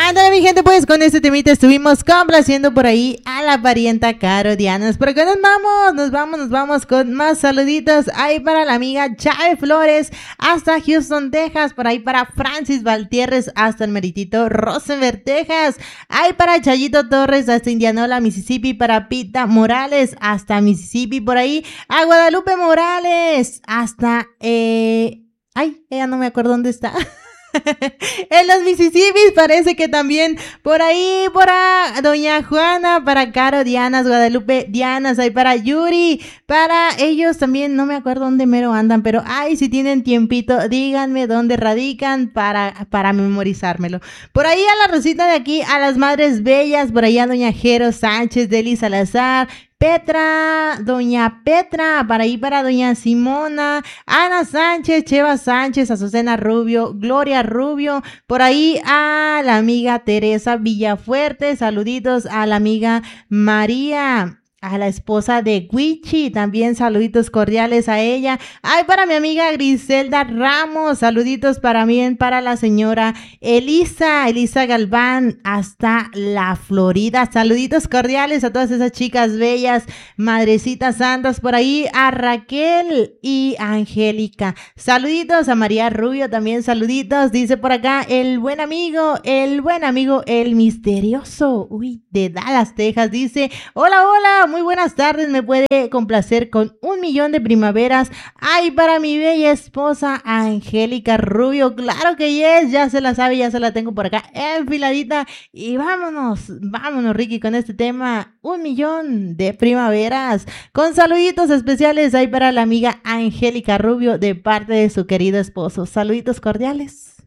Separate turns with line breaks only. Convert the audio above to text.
Ándale, mi gente, pues con este temita estuvimos complaciendo por ahí a la parienta Caro Dianas. Pero que nos vamos con más saluditos. Ahí para la amiga Chávez Flores, hasta Houston, Texas. Por ahí para Francis Valtierres, hasta el meritito Rosenberg, Texas. Ahí para Chayito Torres, hasta Indianola, Mississippi. Para Pita Morales, hasta Mississippi. Por ahí a Guadalupe Morales, hasta... ella no me acuerdo dónde está. En los Mississippis parece que también por ahí, para Doña Juana, para Caro Dianas, Guadalupe Dianas, ahí para Yuri, para ellos también, no me acuerdo dónde mero andan, pero si tienen tiempito, díganme dónde radican para memorizármelo. Por ahí a la Rosita de aquí, a las Madres Bellas, por ahí a Doña Jero Sánchez, Deli Salazar, Doña Petra, para ahí para Doña Simona, Ana Sánchez, Cheva Sánchez, Azucena Rubio, Gloria Rubio, por ahí a la amiga Teresa Villafuerte, saluditos a la amiga María, a la esposa de Guichi, también saluditos cordiales a ella. Para mi amiga Griselda Ramos, saluditos para la señora Elisa Galván, hasta la Florida. Saluditos cordiales a todas esas chicas bellas, madrecitas santas, por ahí a Raquel y Angélica. Saluditos a María Rubio, también saluditos, dice por acá el buen amigo, el misterioso, de Dallas, Texas, dice, hola, muy buenas tardes, me puede complacer con 1,000,000 de primaveras. Para mi bella esposa Angélica Rubio, claro que yes, ya se la sabe, ya se la tengo por acá enfiladita. Y vámonos Ricky, con este tema, 1,000,000 de primaveras, con saluditos especiales para la amiga Angélica Rubio de parte de su querido esposo. Saluditos cordiales.